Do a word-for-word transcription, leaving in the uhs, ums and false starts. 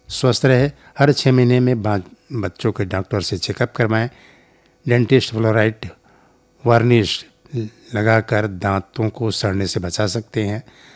स्वस्थ रहे। हर छः महीने में बच्चों के डॉक्टर से चेकअप करवाएं। डेंटिस्ट फ्लोराइड वार्निश लगाकर दांतों को सड़ने से बचा सकते हैं।